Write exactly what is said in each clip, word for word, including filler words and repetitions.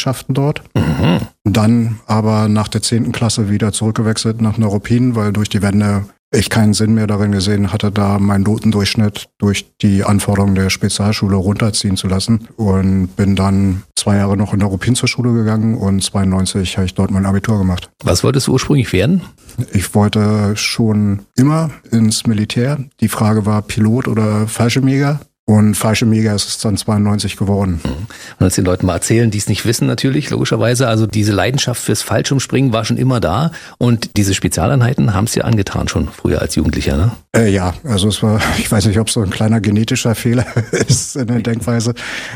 Sportwissenschaften dort. Mhm. Dann aber nach der zehnten Klasse wieder zurückgewechselt nach Neuruppin, weil durch die Wende ich keinen Sinn mehr darin gesehen hatte, da meinen Notendurchschnitt durch die Anforderungen der Spezialschule runterziehen zu lassen. Und bin dann zwei Jahre noch in Neuruppin zur Schule gegangen und zweiundneunzig habe ich dort mein Abitur gemacht. Was wolltest du ursprünglich werden? Ich wollte schon immer ins Militär. Die Frage war Pilot oder Fallschirmjäger. Und Fallschirmjäger ist es dann zweiundneunzig geworden. Und jetzt den Leuten mal erzählen, die es nicht wissen natürlich, logischerweise. Also diese Leidenschaft fürs Fallschirmspringen war schon immer da. Und diese Spezialeinheiten haben es dir angetan, schon früher als Jugendlicher, ne? Äh, ja, also es war, ich weiß nicht, ob es so ein kleiner genetischer Fehler ist in der Denkweise,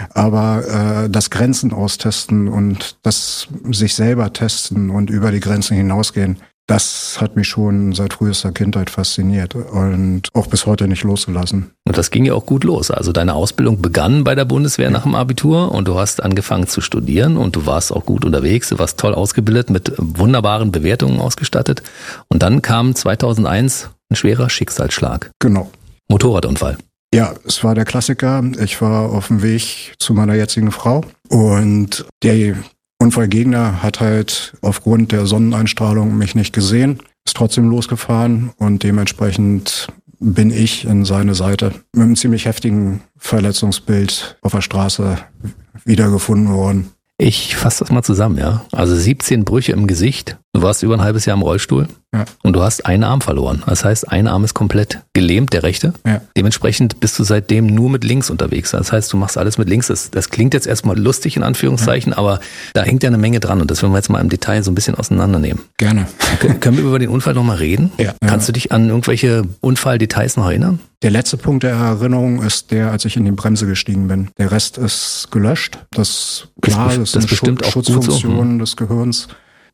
aber äh, das Grenzen austesten und das sich selber testen und über die Grenzen hinausgehen, das hat mich schon seit frühester Kindheit fasziniert und auch bis heute nicht losgelassen. Und das ging ja auch gut los. Also deine Ausbildung begann bei der Bundeswehr nach dem Abitur und du hast angefangen zu studieren und du warst auch gut unterwegs, du warst toll ausgebildet, mit wunderbaren Bewertungen ausgestattet. Und dann kam zweitausendeins ein schwerer Schicksalsschlag. Genau. Motorradunfall. Ja, es war der Klassiker. Ich war auf dem Weg zu meiner jetzigen Frau und der Unfallgegner hat halt aufgrund der Sonneneinstrahlung mich nicht gesehen, ist trotzdem losgefahren und dementsprechend bin ich in seine Seite mit einem ziemlich heftigen Verletzungsbild auf der Straße wiedergefunden worden. Ich fasse das mal zusammen, ja. Also siebzehn Brüche im Gesicht. Du warst über ein halbes Jahr im Rollstuhl. Ja. Und du hast einen Arm verloren. Das heißt, ein Arm ist komplett gelähmt, der rechte. Ja. Dementsprechend bist du seitdem nur mit links unterwegs. Das heißt, du machst alles mit links. Das, das klingt jetzt erstmal lustig in Anführungszeichen, ja. Aber da hängt ja eine Menge dran. Und das wollen wir jetzt mal im Detail so ein bisschen auseinandernehmen. Gerne. Können wir über den Unfall nochmal reden? Ja. Kannst du dich an irgendwelche Unfalldetails noch erinnern? Der letzte Punkt der Erinnerung ist der, als ich in die Bremse gestiegen bin. Der Rest ist gelöscht. Das, klar, das, das ist ist bestimmt Schutz, auch Schutzfunktion gut so. des Gehirns,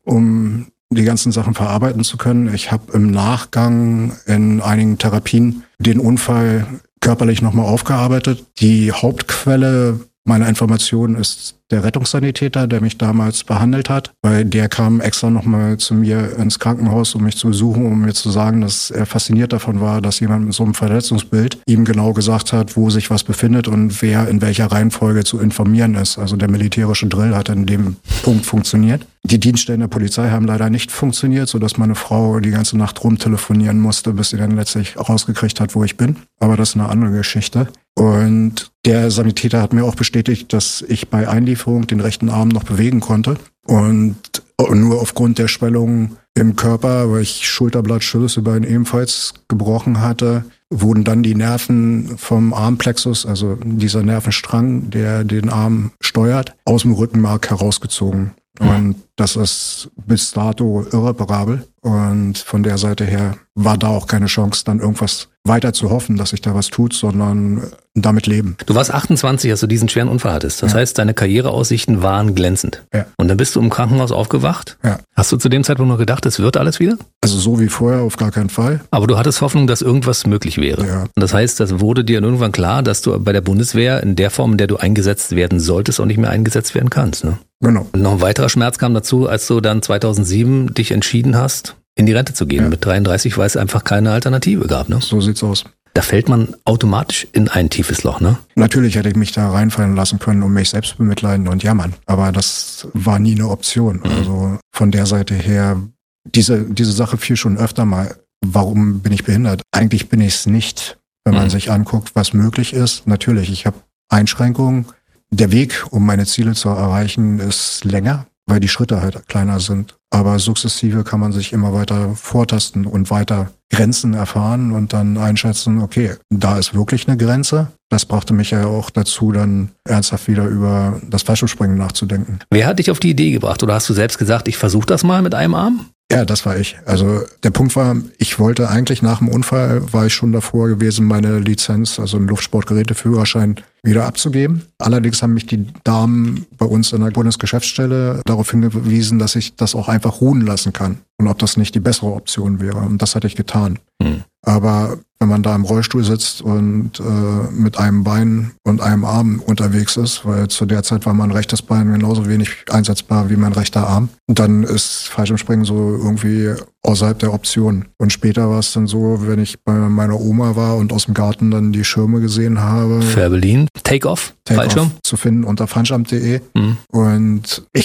um die ganzen Sachen verarbeiten zu können. Ich habe im Nachgang in einigen Therapien den Unfall körperlich nochmal aufgearbeitet. Die Hauptquelle meiner Informationen ist der Rettungssanitäter, der mich damals behandelt hat, weil der kam extra nochmal zu mir ins Krankenhaus, um mich zu besuchen, um mir zu sagen, dass er fasziniert davon war, dass jemand mit so einem Verletzungsbild ihm genau gesagt hat, wo sich was befindet und wer in welcher Reihenfolge zu informieren ist. Also der militärische Drill hat in dem Punkt funktioniert. Die Dienststellen der Polizei haben leider nicht funktioniert, sodass meine Frau die ganze Nacht rumtelefonieren musste, bis sie dann letztlich rausgekriegt hat, wo ich bin. Aber das ist eine andere Geschichte. Und der Sanitäter hat mir auch bestätigt, dass ich bei Einlieferung den rechten Arm noch bewegen konnte. Und nur aufgrund der Schwellung im Körper, weil ich Schulterblattschulterbein ebenfalls gebrochen hatte, wurden dann die Nerven vom Armplexus, also dieser Nervenstrang, der den Arm steuert, aus dem Rückenmark herausgezogen. Und das ist bis dato irreparabel. Und von der Seite her war da auch keine Chance, dann irgendwas weiter zu hoffen, dass sich da was tut, sondern damit leben. Du warst achtundzwanzig, als du diesen schweren Unfall hattest. Das ja. heißt, deine Karriereaussichten waren glänzend. Ja. Und dann bist du im Krankenhaus aufgewacht. Ja. Hast du zu dem Zeitpunkt noch gedacht, es wird alles wieder? Also so wie vorher auf gar keinen Fall. Aber du hattest Hoffnung, dass irgendwas möglich wäre. Ja. Und das heißt, das wurde dir irgendwann klar, dass du bei der Bundeswehr in der Form, in der du eingesetzt werden solltest, auch nicht mehr eingesetzt werden kannst. Ne? Genau. Und noch ein weiterer Schmerz kam dazu, als du dann zweitausendsieben dich entschieden hast, in die Rente zu gehen. Ja. Mit dreiunddreißig, weil es einfach keine Alternative gab. Ne? So sieht's aus. Da fällt man automatisch in ein tiefes Loch, ne? Natürlich hätte ich mich da reinfallen lassen können und mich selbst bemitleiden und jammern. Aber das war nie eine Option. Mhm. Also von der Seite her, diese, diese Sache fiel schon öfter mal. Warum bin ich behindert? Eigentlich bin ich es nicht, wenn man mhm. sich anguckt, was möglich ist. Natürlich, ich habe Einschränkungen. Der Weg, um meine Ziele zu erreichen, ist länger, weil die Schritte halt kleiner sind. Aber sukzessive kann man sich immer weiter vortasten und weiter Grenzen erfahren und dann einschätzen, okay, da ist wirklich eine Grenze. Das brachte mich ja auch dazu, dann ernsthaft wieder über das Fallschirmspringen nachzudenken. Wer hat dich auf die Idee gebracht? Oder hast du selbst gesagt, ich versuche das mal mit einem Arm? Ja, das war ich. Also der Punkt war, ich wollte eigentlich nach dem Unfall, war ich schon davor gewesen, meine Lizenz, also einen Luftsportgeräteführerschein, wieder abzugeben. Allerdings haben mich die Damen bei uns in der Bundesgeschäftsstelle darauf hingewiesen, dass ich das auch einfach ruhen lassen kann und ob das nicht die bessere Option wäre. Und das hatte ich getan. Hm. Aber wenn man da im Rollstuhl sitzt und äh, mit einem Bein und einem Arm unterwegs ist, weil zu der Zeit war mein rechtes Bein genauso wenig einsetzbar wie mein rechter Arm, dann ist Fallschirmspringen so irgendwie außerhalb der Option. Und später war es dann so, wenn ich bei meiner Oma war und aus dem Garten dann die Schirme gesehen habe. Fährberlin, Take-Off, Take Fallschirm. Off zu finden unter fallschirm punkt de. Mhm. Und ich